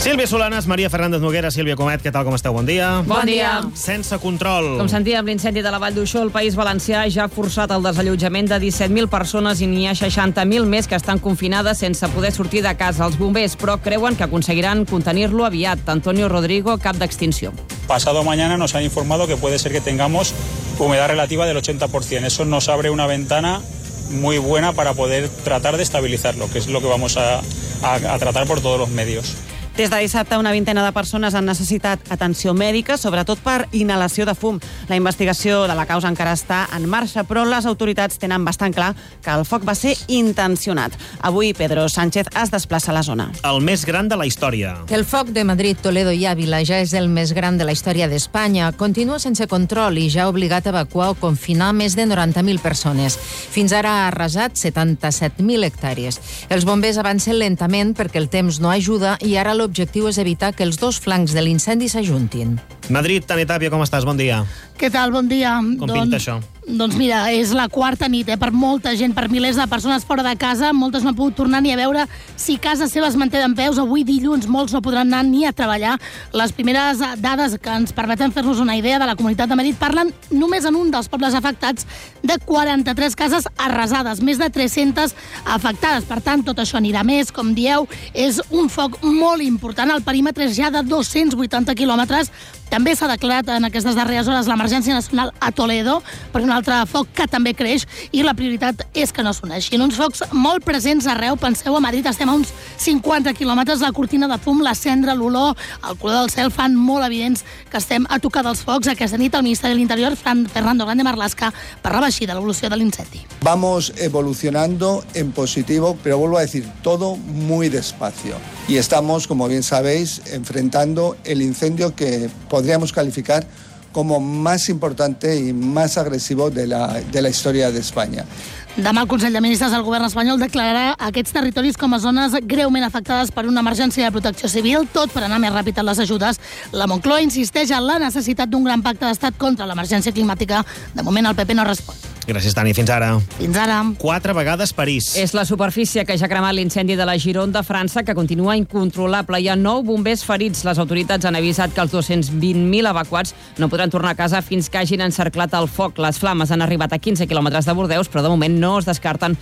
Sílvia Solanes, Maria Fernández Noguera, Sílvia Comet, què tal, com esteu? Bon dia. Bon dia. Sense control. Com sentíem, l'incendi de la Vall d'Uixó, el País Valencià ja ha forçat el desallotjament de 17.000 persones i n'hi ha 60.000 més que estan confinades sense poder sortir de casa. Els bombers, però, creuen que aconseguiran contenir-lo aviat. Antonio Rodrigo, cap d'extinció. Pasado mañana nos han informado que puede ser que tengamos humedad relativa del 80%. Eso nos abre una ventana muy buena para poder tratar de estabilizarlo, que es lo que vamos a tratar por todos los medios. Des de dissabte, una vintena de persones han necessitat atenció mèdica, sobretot per inhalació de fum. La investigació de la causa encara està en marxa, però les autoritats tenen bastant clar que el foc va ser intencionat. Avui, Pedro Sánchez es desplaça a la zona. El més gran de la història. El foc de Madrid, Toledo i Àvila ja és el més gran de la història d'Espanya. Continua sense control i ja ha obligat a evacuar o confinar més de 90.000 persones. Fins ara ha arrasat 77.000 hectàrees. Els bombers avancen lentament perquè el temps no ajuda i ara l'objectiu és evitar que els dos flancs de l'incendi s'ajuntin. Madrid, Tani Tàpia, com estàs? Bon dia. Què tal? Bon dia. Com pinta això? Doncs mira, és la quarta nit, per molta gent, per milers de persones fora de casa. Moltes no han pogut tornar ni a veure si casa seva es manté dempeus. Avui, dilluns, molts no podran anar ni a treballar. Les primeres dades que ens permeten fer-nos una idea de la Comunitat de Madrid parlen només en un dels pobles afectats de 43 cases arrasades, més de 300 afectades. Per tant, tot això anirà més. Com dieu, és un foc molt important. El perímetre és ja de 280 quilòmetres. També s'ha declarat en aquestes darreres hores l'emergència nacional a Toledo per un altre foc que també creix i la prioritat és que no s'uneixin. Uns focs molt presents arreu. Penseu, a Madrid estem a uns 50 quilòmetres. La cortina de fum, la cendra, l'olor, el color del cel fan molt evidents que estem a tocar dels focs. Aquesta nit el ministre de l'Interior, Fernando Grande Marlaska, parlava així de l'evolució de l'incendi. Vamos evolucionando en positivo, pero vuelvo a decir, todo muy despacio. Y estamos, como bien sabéis, enfrentando el incendio que podríamos calificar como más importante y más agresivo de la historia de España. Demà el Consell de Ministres del Govern espanyol declararà aquests territoris com a zones greument afectades per una emergència de protecció civil, tot per anar més ràpid en les ajudes. La Moncloa insisteix en la necessitat d'un gran pacte d'estat contra l'emergència climàtica. De moment el PP no respon. Gràcies, Tani. Fins ara. Fins ara. 4 vegades París. És la superfície que ja ha cremat l'incendi de la Gironde de França, que continua incontrolable. Hi ha 9 bombers ferits. Les autoritats han avisat que els 220.000 evacuats no podran tornar a casa fins que hagin encerclat el foc. Les flames han arribat a 15 quilòmetres de Bordeus, però de moment no es descarten,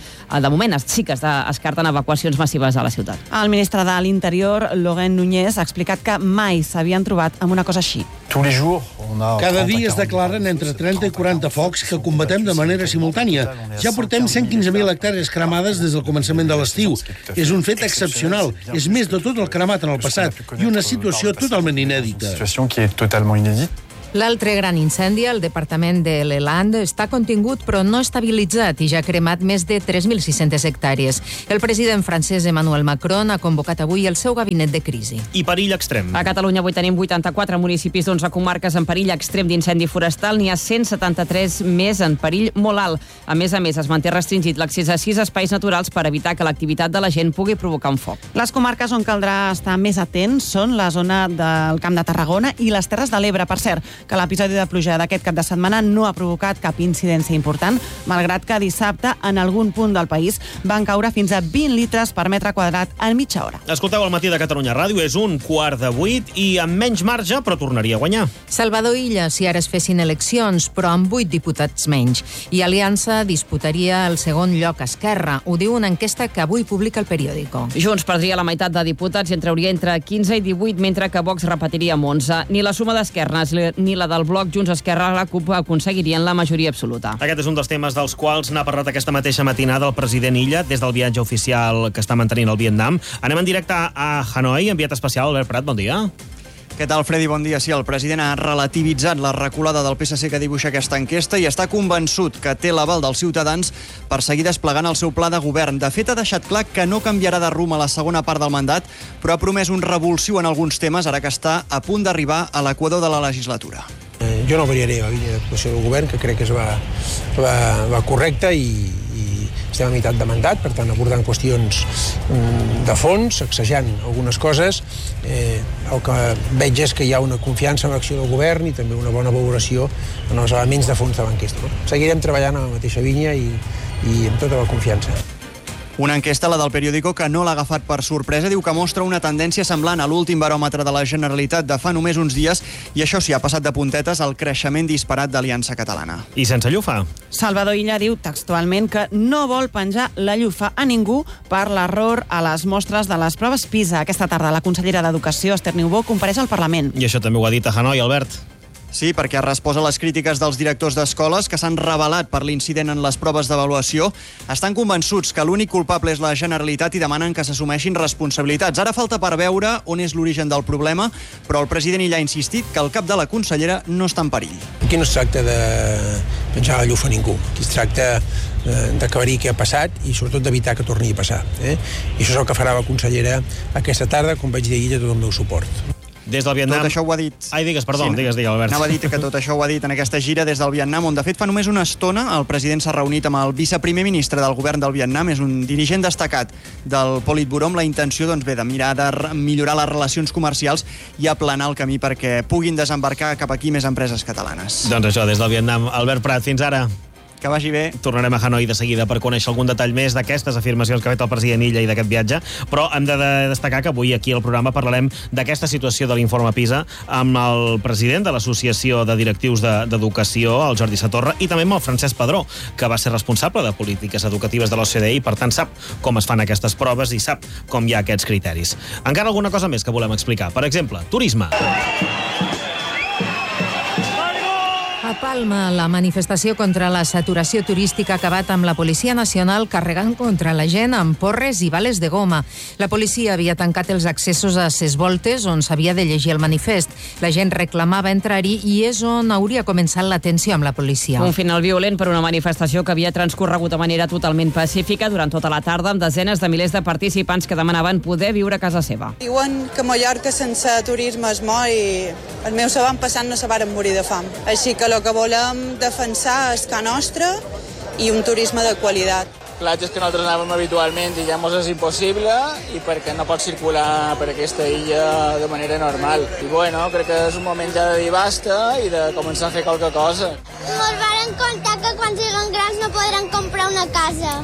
sí que es descarten evacuacions massives a la ciutat. El ministre de l'Interior, Laurent Nunez, ha explicat que mai s'havien trobat amb una cosa així. Cada dia es declaren entre 30 i 40 focs que combatem de manera simultània. Ja portem 115.000 hectàrees cremades des del començament de l'estiu. És un fet excepcional. És més de tot el cremat en el passat i una situació totalment inèdita. L'altre gran incendi, el departament de l'Eland, està contingut però no estabilitzat i ja ha cremat més de 3.600 hectàrees. El president francès Emmanuel Macron ha convocat avui el seu gabinet de crisi. I perill extrem. A Catalunya avui tenim 84 municipis d'11 comarques en perill extrem d'incendi forestal. N'hi ha 173 més en perill molt alt. A més, es manté restringit l'accés a 6 espais naturals per evitar que l'activitat de la gent pugui provocar un foc. Les comarques on caldrà estar més atents són la zona del Camp de Tarragona i les Terres de l'Ebre. Per cert, que l'episodi de pluja d'aquest cap de setmana no ha provocat cap incidència important, malgrat que dissabte en algun punt del país van caure fins a 20 litres per metre quadrat en mitja hora. Escolteu el matí de Catalunya Ràdio, és 7:15 i amb menys marge, però tornaria a guanyar. Salvador Illa, si ara es fessin eleccions, però amb 8 diputats menys. I Aliança disputaria el segon lloc a Esquerra. Ho diu una enquesta que avui publica el Periódico. Junts perdria la meitat de diputats i en trauria entre 15 i 18, mentre que Vox repetiria amb 11. Ni la suma d'esquernes ni la del Bloc Junts, Esquerra, la CUP aconseguirien la majoria absoluta. Aquest és un dels temes dels quals n'ha parlat aquesta mateixa matinada el president Illa des del viatge oficial que està mantenint al Vietnam. Anem en directe a Hanoi, enviat especial Albert Prat, bon dia. Què tal, Freddy? Bon dia. Sí, el president ha relativitzat la reculada del PSC que dibuixa aquesta enquesta i està convençut que té l'aval dels ciutadans per seguir desplegant el seu pla de govern. De fet, ha deixat clar que no canviarà de rumb a la segona part del mandat, però ha promès un revulsiu en alguns temes, ara que està a punt d'arribar a l'equador de la legislatura. Jo no variaré la línia d'actuació del govern, que crec que va correcta i estem a meitat de mandat, per tant, abordant qüestions de fons, sacsejant algunes coses. El que veig és que hi ha una confiança en l'acció del govern i també una bona valoració en els elements de fons de l'enquesta. Seguirem treballant a la mateixa línia i amb tota la confiança. Una enquesta, la del periòdico, que no l'ha agafat per sorpresa, diu que mostra una tendència semblant a l'últim baròmetre de la Generalitat de fa només uns dies, i això sí, ha passat de puntetes al creixement disparat d'Aliança Catalana. I sense llufa? Salvador Illa diu textualment que no vol penjar la llufa a ningú per l'error a les mostres de les proves PISA. Aquesta tarda la consellera d'Educació, Esther Niubó, compareix al Parlament. I això també ho ha dit a Hanoi, Albert. Sí, perquè ha respost a les crítiques dels directors d'escoles que s'han rebel·lat per l'incident en les proves d'avaluació. Estan convençuts que l'únic culpable és la Generalitat i demanen que s'assumeixin responsabilitats. Ara falta per veure on és l'origen del problema, però el president Illa ha insistit que el cap de la consellera no està en perill. Aquí no es tracta de penjar la llufa a ningú. Aquí es tracta d'aclarir què ha passat i sobretot d'evitar que torni a passar. I això és el que farà la consellera aquesta tarda, com vaig dir ahir, a tot el meu suport. Des del Vietnam... Tot això ho ha dit... Ai, digues, perdó, sí, digues, Albert. Anava a dir que tot això ho ha dit en aquesta gira des del Vietnam, on de fet fa només una estona el president s'ha reunit amb el viceprimer ministre del govern del Vietnam, és un dirigent destacat del Politburó amb la intenció de mirar de millorar les relacions comercials i aplanar el camí perquè puguin desembarcar cap aquí més empreses catalanes. Doncs això, des del Vietnam. Albert Prat, fins ara. Que vagi bé. Tornarem a Hanoi de seguida per conèixer algun detall més d'aquestes afirmacions que ha fet el president Illa i d'aquest viatge, però hem de destacar que avui aquí al programa parlarem d'aquesta situació de l'informe PISA amb el president de l'Associació de Directius d'Educació, el Jordi Satorra, i també amb el Francesc Padró, que va ser responsable de polítiques educatives de l'OCDE i, per tant, sap com es fan aquestes proves i sap com hi ha aquests criteris. Encara alguna cosa més que volem explicar. Per exemple, turisme. A Palma, la manifestació contra la saturació turística ha acabat amb la Policia Nacional carregant contra la gent amb porres i bales de goma. La policia havia tancat els accessos a ses voltes on s'havia de llegir el manifest. La gent reclamava entrar-hi i és on hauria començat la tensió amb la policia. Un final violent per una manifestació que havia transcorregut de manera totalment pacífica durant tota la tarda amb desenes de milers de participants que demanaven poder viure a casa seva. Diuen que Mallorca sense turisme es mor i els meus avantpassats no se varen morir de fam. Així que el que volem defensar és Ca Nostra i un turisme de qualitat. Platges que nosaltres anàvem habitualment, diguem-nos, és impossible i perquè no pot circular per aquesta illa de manera normal. I bueno, crec que és un moment ja de dir basta i de començar a fer qualque cosa. Ens varen contar que quan siguin grans no podran comprar una casa.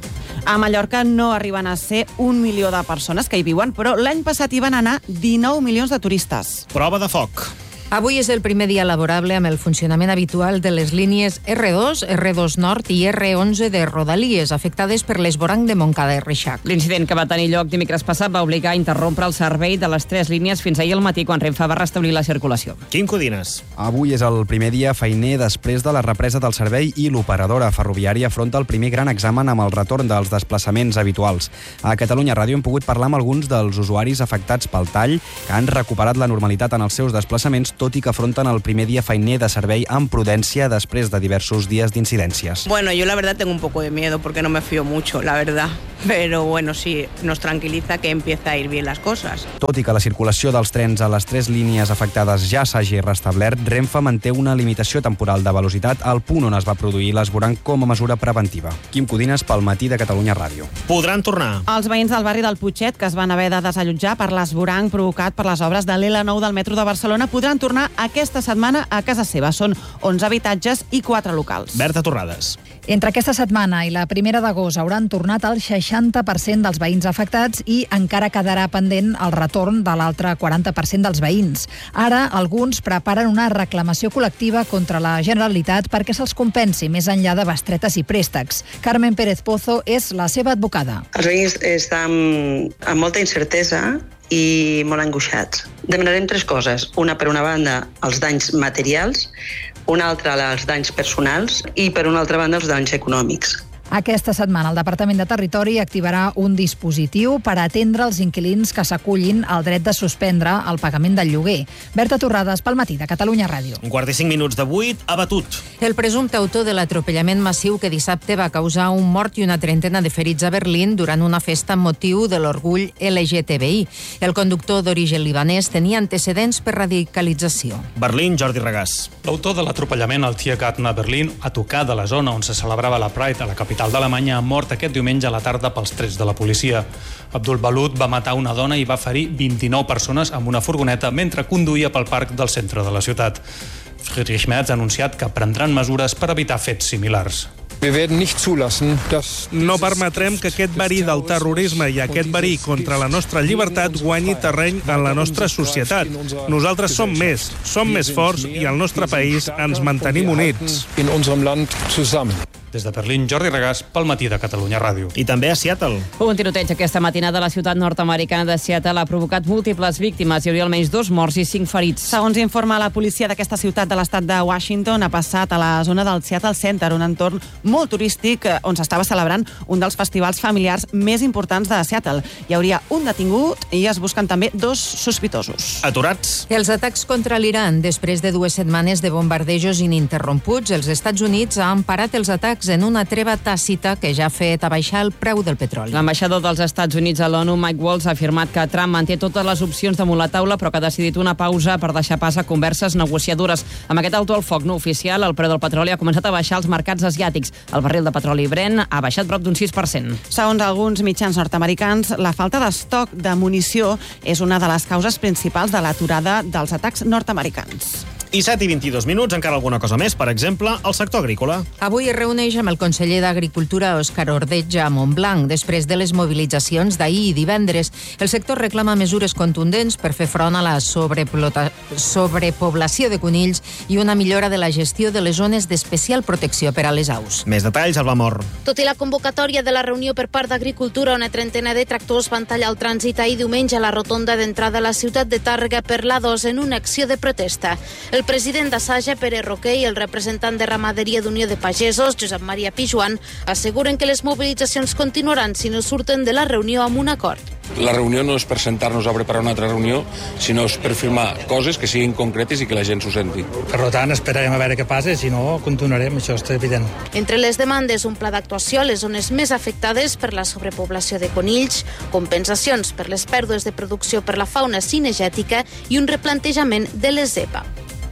A Mallorca no arriben a ser 1 milió de persones que hi viuen, però l'any passat hi van anar 19 milions de turistes. Prova de foc. Avui és el primer dia laborable amb el funcionament habitual de les línies R2, R2 Nord i R11 de Rodalies, afectades per l'esvoranc de Montcada i Reixac. L'incident que va tenir lloc dimecres passat va obligar a interrompre el servei de les 3 línies fins ahir al matí, quan Renfe va restablir la circulació. Quim Codines. Avui és el primer dia feiner després de la represa del servei i l'operadora ferroviària afronta el primer gran examen amb el retorn dels desplaçaments habituals. A Catalunya Ràdio hem pogut parlar amb alguns dels usuaris afectats pel tall, que han recuperat la normalitat en els seus desplaçaments, tot i que afronten el primer dia feiner de servei amb prudència després de diversos dies d'incidències. Bueno, yo la verdad tengo un poco de miedo porque no me fío mucho, la verdad. Pero bueno, sí, nos tranquiliza que empieza a ir bien las cosas. Tot i que la circulació dels trens a les 3 línies afectades ja s'hagi restablert, Renfe manté una limitació temporal de velocitat al punt on es va produir l'esvoranc com a mesura preventiva. Quim Codines, pel Matí de Catalunya Ràdio. Podran tornar. Els veïns del barri del Putxet, que es van haver de desallotjar per l'esvoranc provocat per les obres de l'L9 del metro de Barcelona, podran tornar aquesta setmana a casa seva. Són 11 habitatges i 4 locals. Berta Torrades. Entre aquesta setmana i la 1 d'agost hauran tornat el 60% dels veïns afectats i encara quedarà pendent el retorn de l'altre 40% dels veïns. Ara, alguns preparen una reclamació col·lectiva contra la Generalitat perquè se'ls compensi més enllà de bestretes i préstecs. Carmen Pérez Pozo és la seva advocada. Els veïns estan amb molta incertesa i molt angoixats. Demanarem 3 coses. Una, per una banda, els danys materials, una altra, els danys personals i, per una altra banda, els danys econòmics. Aquesta setmana el Departament de Territori activarà un dispositiu per atendre els inquilins que s'acullin al dret de suspendre el pagament del lloguer. Berta Torrades, pel Matí de Catalunya Ràdio. 1:45 de 8, abatut. El presumpte autor de l'atropellament massiu que dissabte va causar un mort i una trentena de ferits a Berlín durant una festa amb motiu de l'orgull LGTBI. El conductor d'origen libanès tenia antecedents per radicalització. Berlín, Jordi Regàs. L'autor de l'atropellament al Tiergarten a Berlín, a tocar de la zona on se celebrava la Pride a la capital d'Alemanya, ha mort aquest diumenge a la tarda pels trets de la policia. Abdul Balut va matar una dona i va ferir 29 persones amb una furgoneta mentre conduïa pel parc del centre de la ciutat. Friedrich Merz ha anunciat que prendran mesures per evitar fets similars. No permetrem que aquest verí del terrorisme i aquest verí contra la nostra llibertat guanyi terreny en la nostra societat. Nosaltres som més forts i al nostre país ens mantenim units. Des de Berlín, Jordi Regàs, pel Matí de Catalunya Ràdio. I també a Seattle. Un tiroteig aquesta matinada a la ciutat nord-americana de Seattle ha provocat múltiples víctimes. Hi hauria almenys 2 morts i 5 ferits. Segons informa la policia d'aquesta ciutat de l'estat de Washington, ha passat a la zona del Seattle Center, un entorn molt turístic on s'estava celebrant un dels festivals familiars més importants de Seattle. Hi hauria un detingut i es busquen també 2 sospitosos. Aturats. Els atacs contra l'Iran, després de 2 setmanes de bombardejos ininterromputs, els Estats Units han parat els atacs en una treva tàcita que ja ha fet abaixar el preu del petroli. L'ambaixador dels Estats Units a l'ONU, Mike Waltz, ha afirmat que Trump manté totes les opcions damunt la taula, però que ha decidit una pausa per deixar pas a converses negociadores. Amb aquest alto al foc no oficial, el preu del petroli ha començat a baixar als mercats asiàtics. El barril de petroli Brent ha baixat prop d'un 6%. Segons alguns mitjans nord-americans, la falta d'estoc de munició és una de les causes principals de l'aturada dels atacs nord-americans. I 7 i 22 minuts, encara alguna cosa més, per exemple, el sector agrícola. Avui es reuneix amb el conseller d'Agricultura, Òscar Ordeig, a Montblanc, després de les mobilitzacions d'ahir i divendres. El sector reclama mesures contundents per fer front a la sobrepoblació de conills i una millora de la gestió de les zones d'especial protecció per a les aus. Més detalls, Alba Mor. Tot i la convocatòria de la reunió per part d'Agricultura, una trentena de tractors van tallar el trànsit ahir diumenge a la rotonda d'entrada a la ciutat de Tàrrega per l'A2 en una acció de protesta. El president d'Assaja, Pere Roquer, i el representant de Ramaderia d'Unió de Pagesos, Josep Maria Pijuan, asseguren que les mobilitzacions continuaran si no surten de la reunió amb un acord. La reunió no és per sentar-nos a preparar una altra reunió, sinó és per firmar coses que siguin concretes i que la gent s'ho senti. Per tant, esperarem a veure què passa, si no, continuarem, això està evident. Entre les demandes, un pla d'actuació a les zones més afectades per la sobrepoblació de conills, compensacions per les pèrdues de producció per la fauna cinegètica i un replantejament de les ZEPA.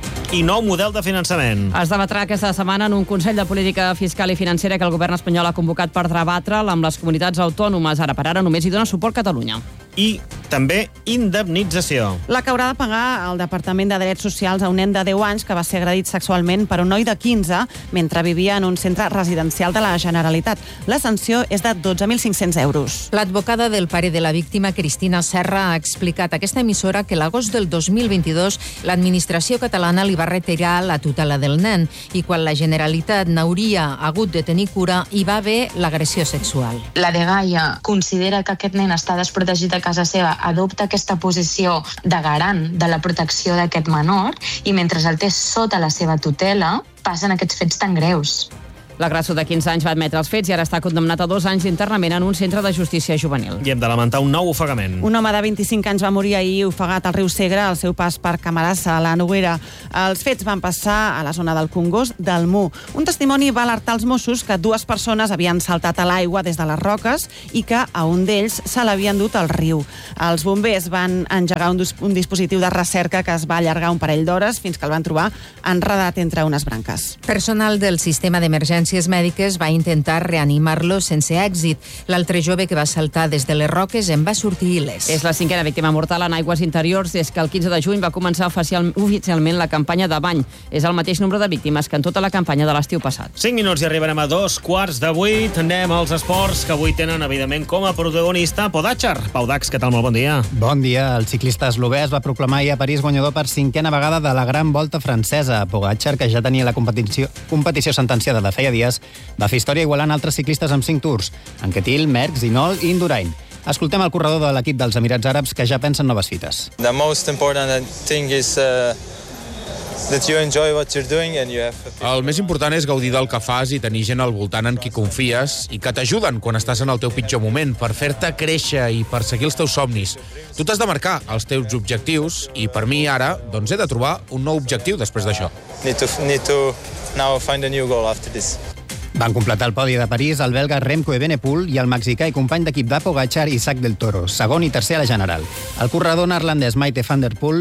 I nou model de finançament. Es debatrà aquesta setmana en un Consell de Política Fiscal i Financera que el govern espanyol ha convocat per debatre'l amb les comunitats autònomes. Ara per ara només hi dona suport Catalunya. I també indemnització. La que haurà de pagar el Departament de Drets Socials a un nen de 10 anys que va ser agredit sexualment per un noi de 15 mentre vivia en un centre residencial de la Generalitat. La sanció és de 12.500 euros. L'advocada del pare de la víctima, Cristina Serra, ha explicat a aquesta emissora que l'agost del 2022 l'administració catalana li va retirar la tutela del nen i quan la Generalitat n'hauria hagut de tenir cura hi va haver l'agressió sexual. La dgaia considera que aquest nen està desprotegit a casa seva, adopta aquesta posició de garant de la protecció d'aquest menor i mentre el té sota la seva tutela passen aquests fets tan greus. L'agressor de 15 anys va admetre els fets i ara està condemnat a 2 anys d'internament en un centre de justícia juvenil. I hem de lamentar un nou ofegament. Un home de 25 anys va morir ahir ofegat al riu Segre al seu pas per Camarasa, a la Noguera. Els fets van passar a la zona del Congost del Mu. Un testimoni va alertar els Mossos que 2 persones havien saltat a l'aigua des de les roques i que a un d'ells se l'havien dut al riu. Els bombers van engegar un dispositiu de recerca que es va allargar un parell d'hores fins que el van trobar enredat entre unes branques. Personal del sistema d'emergència mèdiques va intentar reanimar-lo sense èxit. L'altre jove que va saltar des de les roques en va sortir il·lès. És la 5a víctima mortal en aigües interiors des que el 15 de juny va començar oficialment la campanya de bany. És el mateix nombre de víctimes que en tota la campanya de l'estiu passat. 5 minuts i arribarem a 7:45. Anem als esports que avui tenen, evidentment, com a protagonista Pogačar. Pau Dax, què tal? Molt bon dia. Bon dia. El ciclista eslovè es va proclamar ahir a París guanyador per 5a vegada de la Gran Volta francesa. Pogačar, que ja tenia la competició sentenciada de feia dies, va fer història igualant altres ciclistes amb 5 tours, Anquetil, Merckx, Hinault i Indurain. Escoltem el corredor de l'equip dels Emirats Àrabs que ja pensa en noves fites. The most important thing is that you enjoy what you're doing and you have... El més important és gaudir del que fas i tenir gent al voltant en qui confies i que t'ajuden quan estàs en el teu pitjor moment per fer-te créixer i per seguir els teus somnis. Tu t'has de marcar els teus objectius i per mi ara doncs he de trobar un nou objectiu després d'això. Need to now find a new goal after this. Van completar el podi de París el belga Remco Evenepoel i el mexicà i company d'equip de Pogačar, Isaac del Toro, segon i tercer a la general. El corredor neerlandès Maite van der Poel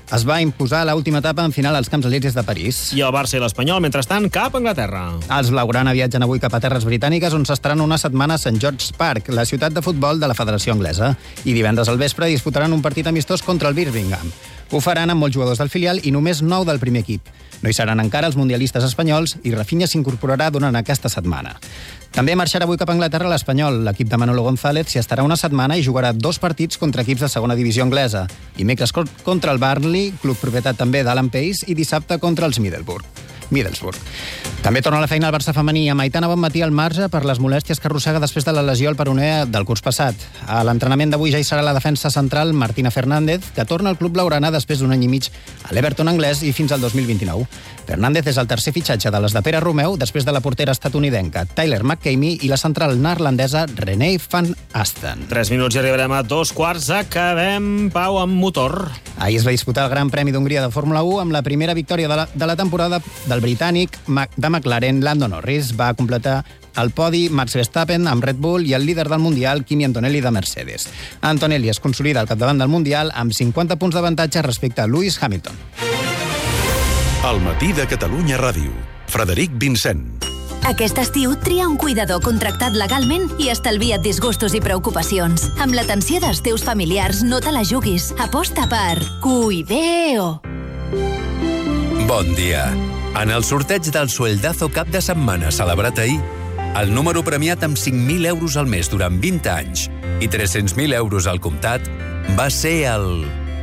es va imposar l'última etapa en final als Camps Elisis de París. I el Barça i l'Espanyol, mentrestant, cap a Anglaterra. Els blaugrana viatgen avui cap a terres britàniques, on s'estaran una setmana a St. George's Park, la ciutat de futbol de la Federació Anglesa. I divendres al vespre disputaran un partit amistós contra el Birmingham. Ho faran amb molts jugadors del filial i només 9 del primer equip. No hi seran encara els mundialistes espanyols i Rafinha s'incorporarà durant aquesta setmana. També marxarà avui cap a Anglaterra l'Espanyol. L'equip de Manolo González s'hi estarà una setmana i jugarà 2 partits contra equips de segona divisió anglesa. Dimecres contra el Burnley, club propietat també d'Alan Pace, i dissabte contra els Middlesbrough. També torna a la feina el Barça femení, amb Aitana Bonmatí al marge per les molèsties que arrossega després de la lesió al peroné del curs passat. A l'entrenament d'avui ja hi serà la defensa central Martina Fernández, que torna al club blaugrana després d'un any i mig a l'Everton anglès i fins al 2029. Fernández és el tercer fitxatge de les de Pere Romeu després de la portera estatunidenca Tyler McCamey i la central neerlandesa Renee van Asten. 3 minuts i arribarem a 2:15. Acabem, Pau, amb motor. Ahir es va disputar el Gran Premi d'Hongria de Fórmula 1 amb la primera victòria de la temporada del britànic de McLaren, Lando Norris. Va completar el podi Max Verstappen amb Red Bull i el líder del Mundial, Kimi Antonelli de Mercedes. Antonelli es consolida al capdavant del Mundial amb 50 punts d'avantatge respecte a Lewis Hamilton. Al matí de Catalunya Ràdio. Frederic Vincent. Aquest estiu tria un cuidador contractat legalment i estalvia't disgustos i preocupacions. Amb l'atenció dels teus familiars no te la juguis. Aposta per Cuideo. Bon dia. En el sorteig del Sueldazo cap de setmana celebrat ahir, el número premiat amb 5.000 euros al mes durant 20 anys i 300.000 euros al comptat va ser el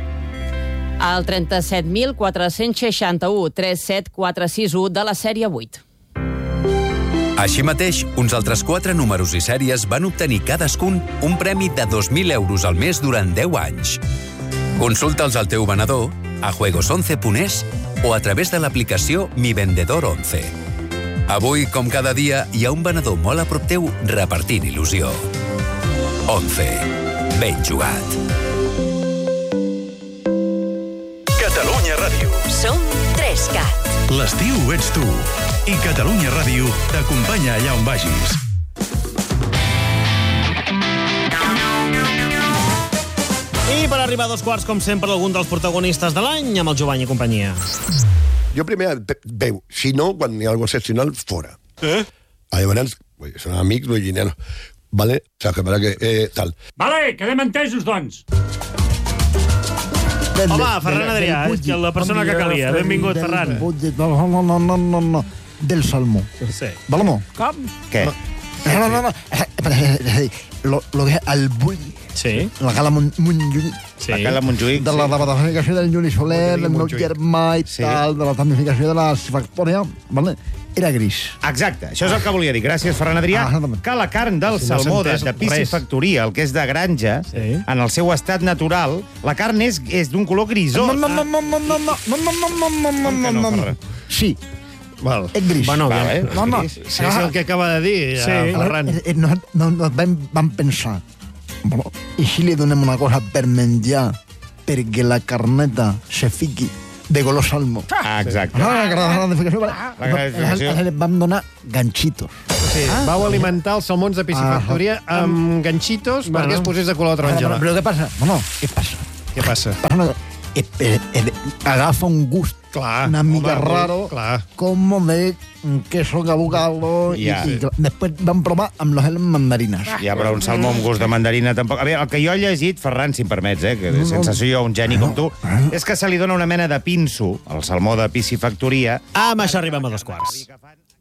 37.461, 37461 de la sèrie 8. Així mateix, uns altres 4 números i sèries van obtenir cadascun un premi de 2.000 euros al mes durant 10 anys. Consulta'ls al teu venedor, a juegos11.es o a través de l'aplicació Mi Vendedor 11. Avui, com cada dia, hi ha un venedor molt a prop teu repartint il·lusió. 11. Ben jugat. Catalunya Ràdio. Som 3CAT. L'estiu ets tu. I Catalunya Ràdio t'acompanya allà on vagis. I per arribar a 2:15, com sempre, algun dels protagonistes de l'any amb el Jovany i companyia. Jo primer veu, si no, quan hi ha alguna excepcional, fora. Llavors, són amics, vull dir, vale? O sigui, para que tal. Vale, quedem entesos, doncs. Home, Ferran Adrià, és la persona que calia. Benvingut, Ferran. No. Del Salmó. Sí. ¿Vale? Com? Què? No. Lo que es el bull. Sí. La Gala Montjuïc. Sí. La Gala Montjuïc. De la tamificació del Juli Soler, del meu germà i tal, de la tamificació de la Factòria, vale? Era gris. Exacte, això és el que volia dir. Gràcies, Ferran Adrià. Que la carn del salmó de piscifactoria, el que és de granja, en el seu estat natural, la carn és d'un color grisós. No. Sí. Val. És gris. Bueno, no. Sí, és el que acaba de dir, Ferran. No vam pensar, i si li donem una cosa per menjar perquè la carneta se fiqui de color salmó. Exacte. Vam donar ganxitos. Sí, vau alimentar els salmons de piscifactoria amb ganxitos perquè es posés de color taronja. Però què passa? Què passa? Agafa un gust una mica raro, como de queso caducado, i després vam provar amb les mandarinas. Ja, però un salmó amb gust de mandarina tampoc... A veure, el que jo he llegit, Ferran, si em permets, que sense ser jo un geni com tu, és que se li dona una mena de pinso al salmó de piscifactoria. Amb això arribem a 2:15.